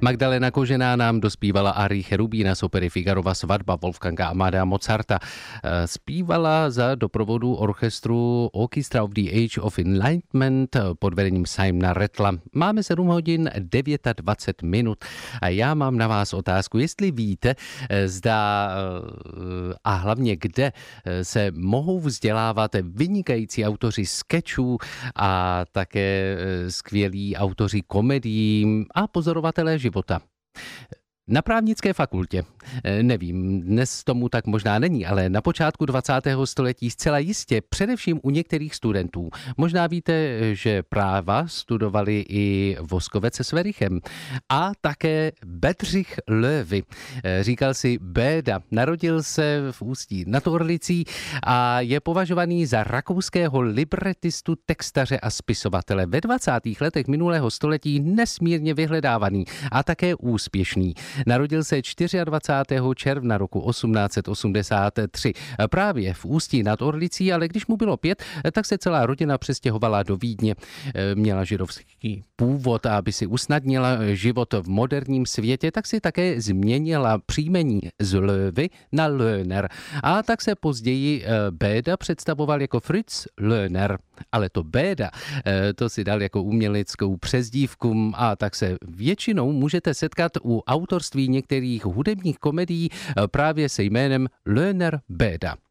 Magdalena Kožená nám dospívala Arii Cherubína z opery Figarova svatba Wolfganga Amadea Mozarta. Zpívala za doprovodu orchestru Orchestra of the Age of Enlightenment pod vedením Simona Rattla. Máme 7 hodin 29 minut a já mám na vás otázku, jestli víte, zda a hlavně kde se mohou vzdělávat vynikající autoři skečů a také skvělí autoři komedií a pozorovatelé života. Na právnické fakultě. Nevím, dnes tomu tak možná není, ale na počátku 20. století zcela jistě, především u některých studentů. Možná víte, že práva studovali i Voskovec se Sverichem a také Bedřich Loewy. Říkal si Béda, narodil se v Ústí nad Orlicí a je považovaný za rakouského libretistu, textaře a spisovatele. Ve 20. letech minulého století nesmírně vyhledávaný a také úspěšný. Narodil se 24. června roku 1883 právě v Ústí nad Orlicí, ale když mu bylo 5, tak se celá rodina přestěhovala do Vídně. Měla židovský původ a aby si usnadnila život v moderním světě, tak si také změnila příjmení z Loewy na Löhner. A tak se později Béda představoval jako Fritz Löhner. Ale to Béda, to si dal jako uměleckou přezdívku a tak se většinou můžete setkat u autorství některých hudebních komedií právě se jménem Löhner Béda.